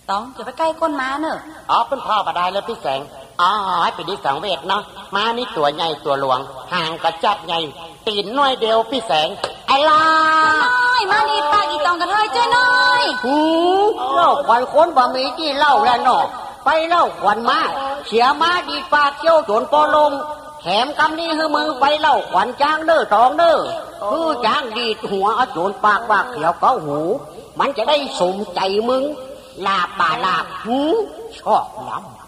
ต้องจะไปใกล้ก้นม้าเนอะอ๋อเป็นพ่อมาได้เลยพี่แสงอ๋อให้เป็นดิสังเวชเนาะม้านี่ตัวใหญ่ตัวหลวงห่างกระจับใหญ่ตีนน้อยเดียวพี่แสงไอ้ล่ะน้อยมานี่ปากอีตองกันเลยจ้อยน้อยเล่าขวัญคนบ่มีที่เล่าแล้วเนาะไปเล่าขวัญมาเสียมาดีปากเจ้าโจรปอลงแถมคำนี้ให้มึงไปเล่าขวัญจ้างเด้อทองเด้อคือจ้างดีดหัวเอาโจรปากว่าเขียวเกาหูมันจะได้สมใจมึงลาป่าลาหูชอบล้ำ